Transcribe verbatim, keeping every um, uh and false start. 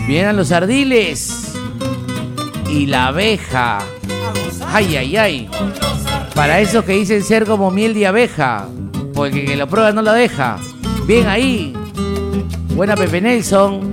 Vienen los ardiles y la abeja. Ay, ay, ay. Para esos que dicen ser como miel de abeja, porque que lo prueba no lo deja. Bien ahí. Buena Pepe Nelson.